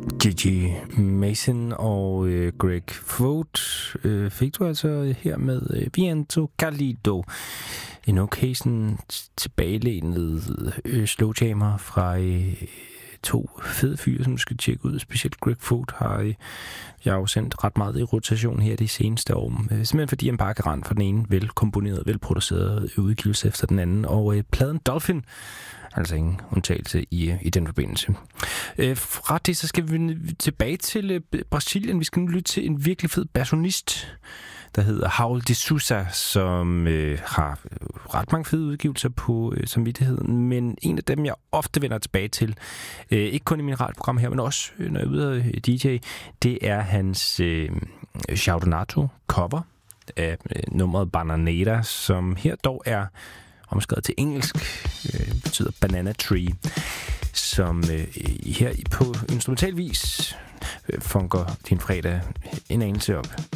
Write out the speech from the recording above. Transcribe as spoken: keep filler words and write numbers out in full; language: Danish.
Gigi Mason og øh, Greg Foat øh, fik du altså her med øh, Viento Calido. En okay sådan tilbagelænet øh, slowjammer fra øh, to fede fyre, som du skal tjekke ud. Specielt Greg Foat har øh, jeg jo sendt ret meget i rotation her de seneste år. Øh, simpelthen fordi han bare kan rende for den ene velkomponeret, velproduceret udgivelse efter den anden. Og øh, pladen Dolphin, altså ingen undtagelse i, i den forbindelse. Øh, fra det, så skal vi tilbage til øh, Brasilien. Vi skal nu lytte til en virkelig fed bassonist, der hedder Raul de Souza, som øh, har ret mange fede udgivelser på øh, samvittigheden, men en af dem, jeg ofte vender tilbage til, øh, ikke kun i min radioprogram her, men også øh, når jeg er ude af D J, det er hans øh, Chaudonato cover af øh, nummeret Bananera, som her dog er omskrevet til engelsk, øh, betyder Banana Tree, som øh, her på instrumentalvis øh, funker din fredag en anelse op.